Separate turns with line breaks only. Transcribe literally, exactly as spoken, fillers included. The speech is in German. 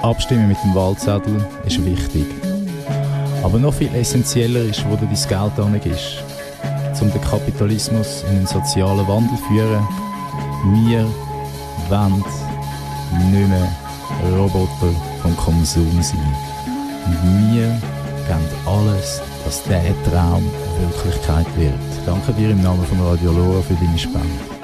Abstimmen mit dem Wahlzettel ist wichtig. Aber noch viel essentieller ist, wo du dein Geld angibst. Um den Kapitalismus in einen sozialen Wandel zu führen. Wir wollen nicht mehr Roboter vom Konsum sein. Und wir geben alles, dass dieser Traum Wirklichkeit wird. Danke dir im Namen von Radio Lora für deine Spende.